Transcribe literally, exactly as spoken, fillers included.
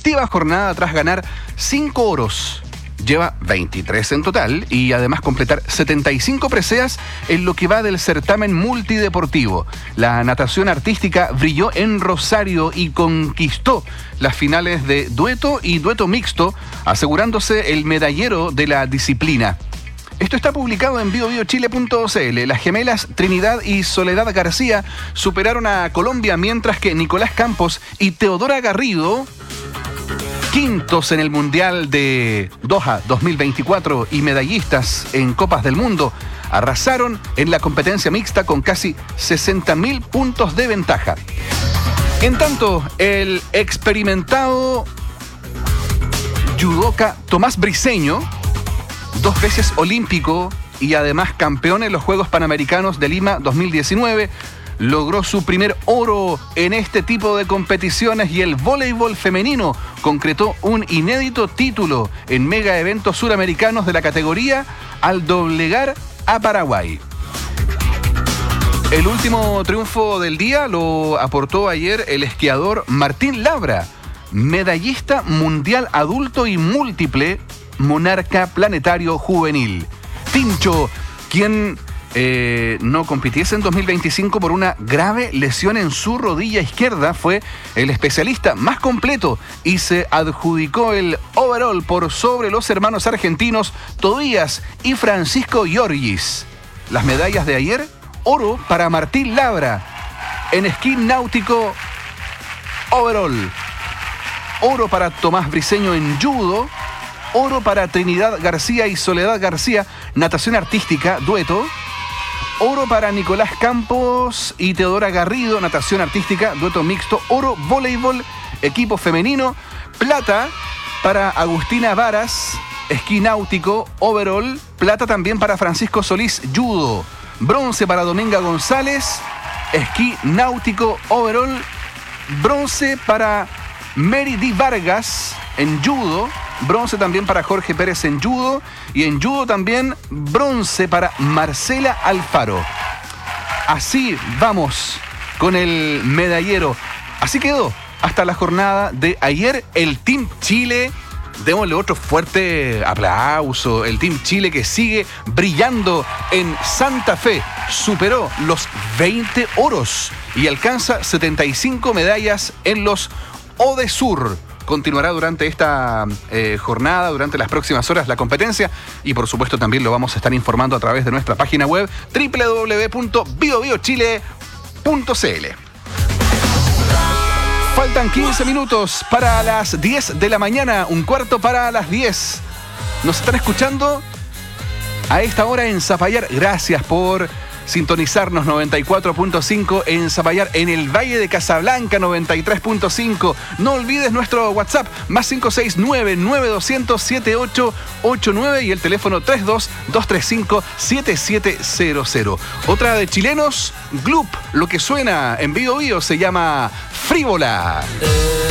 activa jornada tras ganar cinco oros. Lleva veintitrés en total y además completar setenta y cinco preseas en lo que va del certamen multideportivo. La natación artística brilló en Rosario y conquistó las finales de dueto y dueto mixto, asegurándose el medallero de la disciplina. Esto está publicado en bio bio chile punto c l. Las gemelas Trinidad y Soledad García superaron a Colombia, mientras que Nicolás Campos y Teodora Garrido, quintos en el Mundial de Doha dos mil veinticuatro y medallistas en Copas del Mundo, arrasaron en la competencia mixta con casi sesenta mil puntos de ventaja. En tanto, el experimentado judoka Tomás Briceño, dos veces olímpico y además campeón en los Juegos Panamericanos de Lima dos mil diecinueve, logró su primer oro en este tipo de competiciones y el voleibol femenino concretó un inédito título en mega eventos suramericanos de la categoría al doblegar a Paraguay. El último triunfo del día lo aportó ayer el esquiador Martín Labra, medallista mundial adulto y múltiple monarca planetario juvenil. Tincho, quien Eh, no compitiese en dos mil veinticinco por una grave lesión en su rodilla izquierda, fue el especialista más completo y se adjudicó el overall por sobre los hermanos argentinos Tobías y Francisco Giorgis. Las medallas de ayer: oro para Martín Labra en esquí náutico overall, oro para Tomás Briceño en judo, oro para Trinidad García y Soledad García, natación artística, dueto, oro para Nicolás Campos y Teodora Garrido, natación artística, dueto mixto, oro, voleibol, equipo femenino, plata para Agustina Varas, esquí náutico, overall, plata también para Francisco Solís, judo, bronce para Dominga González, esquí náutico, overall, bronce para Mary D. Vargas en judo, bronce también para Jorge Pérez en judo y en judo también bronce para Marcela Alfaro. Así vamos con el medallero. Así quedó hasta la jornada de ayer el Team Chile. Démosle otro fuerte aplauso. El Team Chile que sigue brillando en Santa Fe. Superó los veinte oros y alcanza setenta y cinco medallas en los ODESUR. Continuará durante esta eh, jornada, durante las próximas horas, la competencia y por supuesto también lo vamos a estar informando a través de nuestra página web doble u doble u doble u punto bio bio chile punto c l. Faltan quince minutos para las diez de la mañana, un cuarto para las diez. Nos están escuchando a esta hora en Zapallar. Gracias por sintonizarnos. Noventa y cuatro punto cinco en Zapallar, en el Valle de Casablanca noventa y tres punto cinco. No olvides nuestro WhatsApp más cinco seis nueve, nueve dos cero cero, siete ocho ocho nueve y el teléfono tres dos, dos tres cinco, siete siete cero cero. Otra de chilenos, Gloop, lo que suena en Bio Bio se llama Frívola.